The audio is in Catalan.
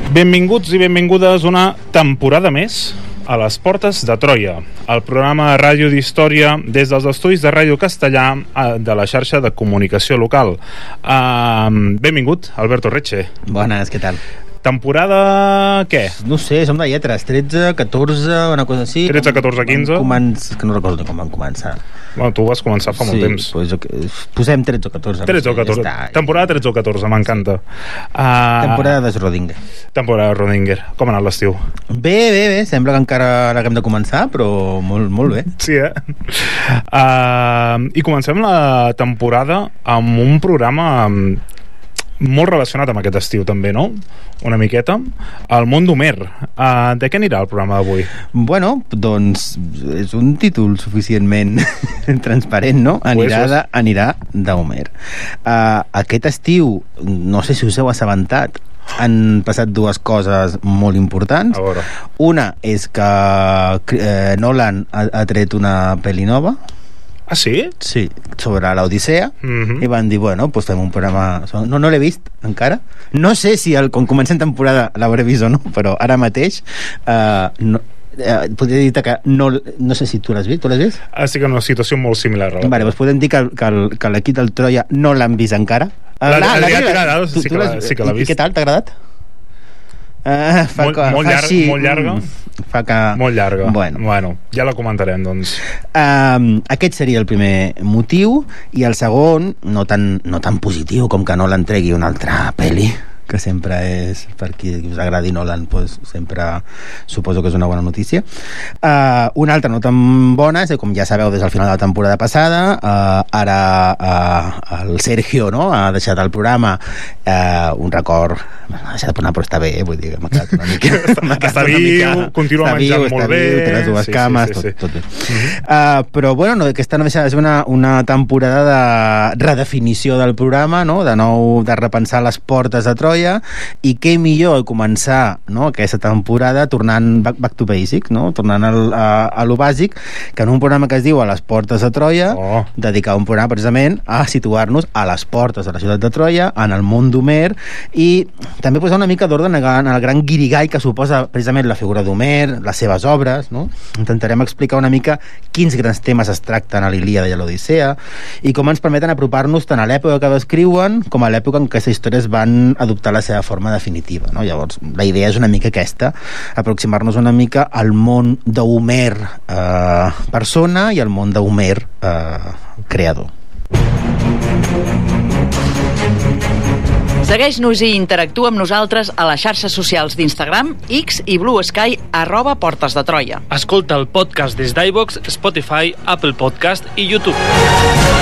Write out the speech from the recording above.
Benvinguts i benvingudes una temporada més a les Portes de Troia, el programa de ràdio d'història des dels estudis de Ràdio Castellà de la xarxa de comunicació local. Benvingut, Alberto Reche. Bones, què tal? Temporada... què? No sé, som de lletres, 13, 14, una cosa així. 13, 14, 15? Que no recordo com van començar. Bueno, tu vas començar fa molt temps. Pues posem 13 o 14. 13 o 14. Ja temporada 13 o 14, m'encanta. Temporada de Schrödinger. Temporada de Schrödinger. Com ha anat l'estiu? Bé. Sembla que encara l'haguem de començar, però molt bé. Sí, I comencem la temporada amb un programa molt relacionat amb aquest estiu també, no? Una miqueta. El món d'Homer. De què anirà el programa d'avui? Bueno, doncs és un títol suficientment transparent, no? Anirà d'Homer. Aquest estiu, no sé si us heu assabentat, han passat dues coses molt importants. Una és que Nolan ha tret una pel·li nova. Ah, sí? Sí, sobre l'Odissea. I van dir, bueno, pues fem un programa... No l'he vist encara. No sé si quan comencem temporada l'hauré vist o no, però ara mateix podria dir que no sé si tu l'has vist. Tu l'has vist? Sí que una situació molt similar. Vale, doncs podem dir que l'equip del Troia no l'han vist encara. Sí que l'ha vist. I què tal, t'ha agradat? Molt llarga. Molt llarga. Bueno, ja la comentarem, doncs. Aquest seria el primer motiu, i el segon, no tan positiu com que no l'entregui una altra pel·li, que sempre és, per qui us agradi Nolan, pues, sempre suposo que és una bona notícia. Una altra no tan bona, com ja sabeu des del final de la temporada passada, ara el Sergio, no?, ha deixat el programa, un record, ha deixat el programa, però està bé, vull dir que m'ha quedat una mica està viu, continua menjant molt bé, té les dues cames, tot bé. Però bueno, aquesta no deixa de ser una temporada de redefinició del programa, no?, de nou de repensar les portes de Troia, i què millor començar, no?, aquesta temporada tornant back to basic, no?, tornant a lo bàsic, que en un programa que es diu A les portes de Troia, dedicar un programa precisament a situar-nos a les portes de la ciutat de Troia, en el món d'Homer, i també posar una mica d'ordre en el gran guirigall que suposa precisament la figura d'Homer, les seves obres, no? Intentarem explicar una mica quins grans temes es tracten a l'Ilíada i a l'Odissea, i com ens permeten apropar-nos tant a l'època que descriuen com a l'època en què aquestes històries van adoptar la seva forma definitiva, no? Llavors, la idea és una mica aquesta, aproximar-nos una mica al món d'Homer persona i al món d'Homer creador. Segueix-nos i interactua amb nosaltres a les xarxes socials d'Instagram, X i Blue Sky @Portes de Troia. Escolta el podcast des d'iVoox, Spotify, Apple Podcast i YouTube.